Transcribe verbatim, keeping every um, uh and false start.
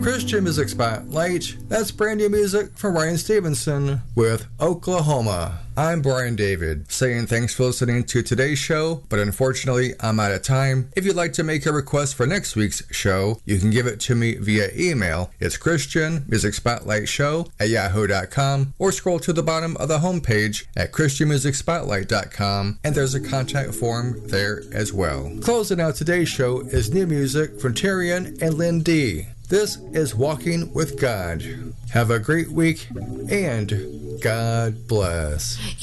Christian Music Spotlight, that's brand new music from Ryan Stevenson with Oklahoma. I'm Brian David, saying thanks for listening to today's show, but unfortunately, I'm out of time. If you'd like to make a request for next week's show, you can give it to me via email. It's Christian Music Spotlight Show at yahoo dot com, or scroll to the bottom of the homepage at christian music spotlight dot com, and there's a contact form there as well. Closing out today's show is new music from Tyrion and Lynn D. This is Walking with God. Have a great week, and God bless.